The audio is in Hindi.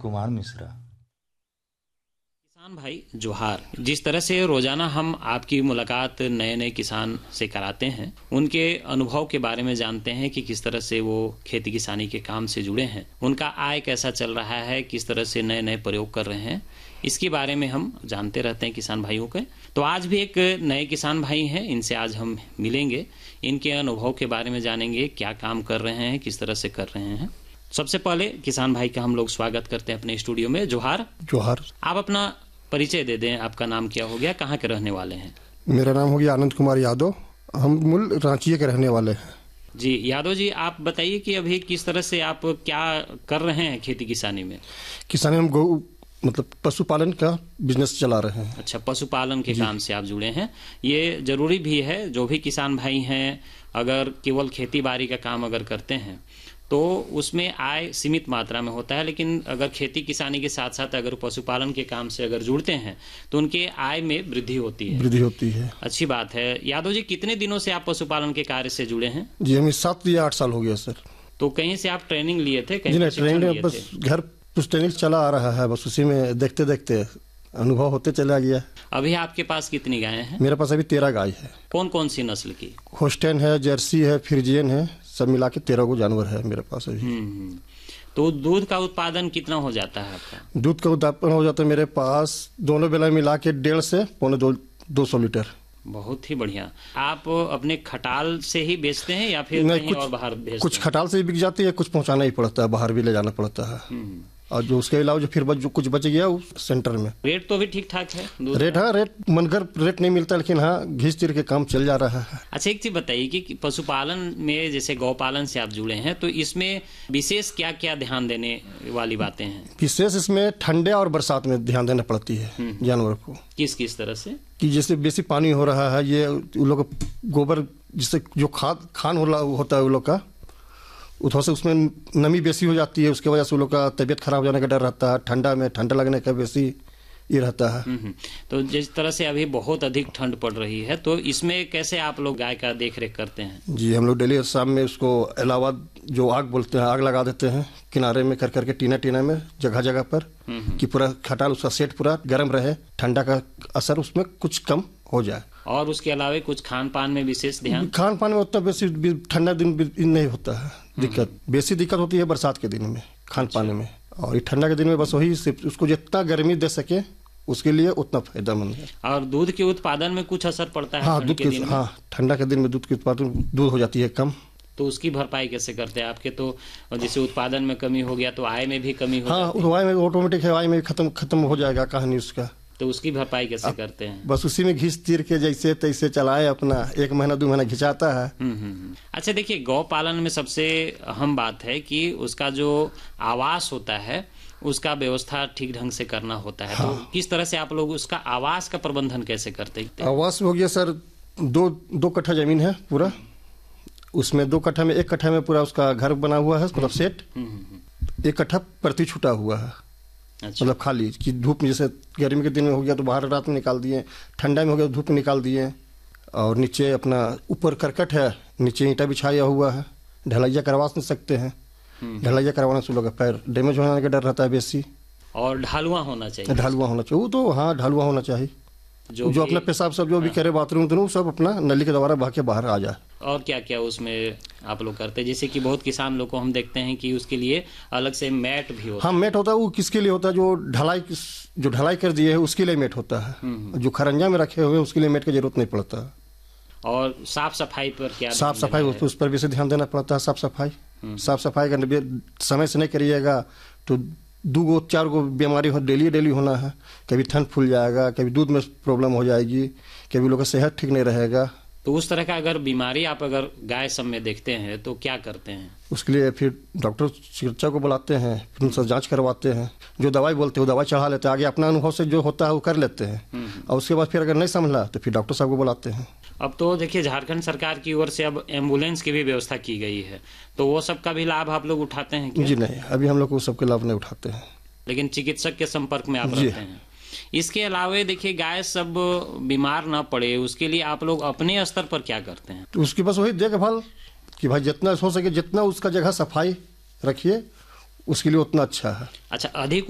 कुमार मिश्रा। किसान भाई जोहार। जिस तरह से रोजाना हम आपकी मुलाकात नए नए किसान से कराते हैं, उनके अनुभव के बारे में जानते हैं कि किस तरह से वो खेती किसानी के काम से जुड़े हैं, उनका आय कैसा चल रहा है, किस तरह से नए नए प्रयोग कर रहे हैं, इसके बारे में हम जानते रहते हैं किसान भाइयों के। तो आज भी एक नए किसान भाई हैं, इनसे आज हम मिलेंगे, इनके अनुभव के बारे में जानेंगे, क्या काम कर रहे हैं, किस तरह से कर रहे हैं। सबसे पहले किसान भाई का हम लोग स्वागत करते हैं अपने स्टूडियो में। जोहार। जोहार। आप अपना परिचय दे दें, आपका नाम क्या हो गया, कहाँ के रहने वाले हैं? मेरा नाम हो गया आनंद कुमार यादव, हम मूल रांची के रहने वाले हैं। जी यादव जी, आप बताइए कि अभी किस तरह से आप क्या कर रहे हैं खेती किसानी में? किसानी हम गौ मतलब पशुपालन का बिजनेस चला रहे हैं। अच्छा, पशुपालन के काम से आप जुड़े हैं। ये जरूरी भी है, जो भी किसान भाई हैं अगर केवल खेती बाड़ी का काम अगर करते हैं तो उसमें आय सीमित मात्रा में होता है, लेकिन अगर खेती किसानी के साथ साथ अगर पशुपालन के काम से अगर जुड़ते हैं तो उनके आय में वृद्धि होती है। अच्छी बात है। यादव जी, कितने दिनों से आप पशुपालन के कार्य से जुड़े हैं? जी हमें 7 या 8 साल हो गया सर। तो कहीं से आप ट्रेनिंग लिए थे? जी नहीं, ट्रेनिंग बस घर कुछ ट्रेनिंग चला आ रहा है, बस उसी में देखते देखते अनुभव होते चला गया। अभी आपके पास कितनी गायें हैं? मेरे पास अभी 13 गाय है। कौन कौन सी नस्ल की? होस्टेन है, जर्सी है, फ्रिजियन है, सब मिला के 13 को जानवर है मेरे पास अभी। तो दूध का उत्पादन कितना हो जाता है आपका? दूध का उत्पादन हो जाता है मेरे पास दोनों बेला मिला के 150 से 200 लीटर। बहुत ही बढ़िया। आप अपने खटाल से ही बेचते हैं या फिर कहीं और बाहर भेजते हैं? कुछ खटाल से बिक जाती है, कुछ पहुंचाना ही पड़ता है, बाहर भी ले जाना पड़ता है। और जो उसके अलावा जो फिर जो कुछ बच गया वो सेंटर में। रेट तो भी ठीक ठाक है? रेट मनगर रेट नहीं मिलता, लेकिन हाँ घिस तीर के काम चल जा रहा है। अच्छा, एक चीज बताइए कि पशुपालन में जैसे गौपालन से आप जुड़े हैं, तो इसमें विशेष क्या क्या ध्यान देने वाली बातें हैं? विशेष इसमें ठंडे और बरसात में ध्यान देना पड़ती है जानवर को। किस किस तरह से? कि जैसे बेसी पानी हो रहा है, ये उन लोग गोबर जिससे जो खान होता है उन लोग का, उधर से उसमें नमी बेसी हो जाती है, उसके वजह से उन लोग का तबीयत खराब हो जाने का डर रहता है। ठंडा में ठंडा लगने का बेसी ये रहता है। तो जिस तरह से अभी बहुत अधिक ठंड पड़ रही है, तो इसमें कैसे आप लोग गाय का देख रेख करते हैं? जी हम लोग डेली शाम में उसको अलावा जो आग बोलते हैं, आग लगा देते हैं किनारे में कर करके, टीना में जगह जगह पर, कि पूरा खटाल उसका सेट पूरा गर्म रहे, ठंडा का असर उसमें कुछ कम हो जाए। और उसके अलावा कुछ खान पान में विशेष ध्यान? खान पान में उतना बेसी ठंडा दिन नहीं होता है दिक्कत। बेसी दिक्कत होती है बरसात के दिन में खान पान में, और ये ठंडा के दिन में बस वही उसको जितना गर्मी दे सके उसके लिए उतना फायदेमंद है। और दूध के उत्पादन में कुछ असर पड़ता है? हाँ, ठंडा के दिन में दूध की उत्पादन दूध हो जाती है कम। तो उसकी भरपाई कैसे करते हैं आपके? तो जैसे उत्पादन में कमी हो गया तो आय में भी कमी हो जाती है? आय में ऑटोमेटिक है, आय में खत्म हो जाएगा कहानी उसका। तो उसकी भरपाई कैसे करते हैं? बस उसी में घिस तीर के जैसे तैसे चलाए अपना, 1 महीना 2 महीना घिंचाता है। अच्छा देखिए, गौ पालन में सबसे अहम बात है कि उसका जो आवास होता है उसका व्यवस्था ठीक ढंग से करना होता है। तो किस तरह से आप लोग उसका आवास का प्रबंधन कैसे करते हैं? आवास हो गया सर, 2 कट्ठा जमीन है पूरा, उसमें 2 कट्ठा में 1 कट्ठा में पूरा उसका घर बना हुआ है, मतलब सेट। 1 कट्ठा प्रति छूटा हुआ है। अच्छा। मतलब खाली कि धूप में, जैसे गर्मी के दिन में हो गया तो बाहर रात में निकाल दिए, ठंडा में हो गया तो धूप में निकाल दिए। और नीचे अपना ऊपर करकट है, नीचे ईंटा बिछाया हुआ है, ढलैया करवा नहीं सकते हैं। ढलैया करवाने से लोग का पैर डैमेज होने का डर रहता है बेसी। और ढालुआ होना चाहिए? ढालुआ होना चाहिए, वो तो हाँ ढालुआ होना चाहिए। जो अपना पेशाब सब जो भी करे बाथरूम सब अपना नली के द्वारा बहा के बाहर आ जाए। और क्या क्या उसमें आप लोग करते हैं? जैसे कि बहुत किसान लोग को हम देखते हैं कि उसके लिए अलग से मैट भी होता है। हाँ, मैट होता है। वो किसके लिए होता है? जो ढलाई कर दिए है उसके लिए मैट होता है। जो खरंजा में रखे हुए उसके लिए मैट की जरूरत नहीं पड़ता। और साफ सफाई पर क्या? साफ सफाई उस पर भी से ध्यान देना पड़ता है। साफ सफाई का समय से नहीं करिएगा तो 2-4 बीमारी डेली होना है। कभी थन फूल जाएगा, कभी दूध में प्रॉब्लम हो जाएगी, कभी लोगों का सेहत ठीक नहीं रहेगा। तो उस तरह का अगर बीमारी आप अगर गाय सब में देखते हैं तो क्या करते हैं? उसके लिए फिर डॉक्टर चिकित्सा को बुलाते हैं, फिर उनसे जांच करवाते हैं, जो दवाई बोलते हैं वो दवाई चढ़ा लेते हैं, आगे अपना अनुभव से जो होता है वो कर लेते हैं। और उसके बाद फिर अगर नहीं संभला तो फिर डॉक्टर साहब को बुलाते हैं। अब तो देखिए, झारखंड सरकार की ओर से अब एम्बुलेंस की भी व्यवस्था की गई है, तो वो सब का भी लाभ आप लोग उठाते हैं क्या? जी नहीं, अभी हम लोग वो सबके लाभ नहीं उठाते हैं। लेकिन चिकित्सक के संपर्क में आप रहते हैं। इसके अलावा देखिए, गाय सब बीमार ना पड़े उसके लिए आप लोग अपने स्तर पर क्या करते हैं? तो उसकी बस वही देखभाल कि भाई जितना हो सके जितना उसका जगह सफाई रखिए, उसके लिए उतना अच्छा है। अच्छा, अधिक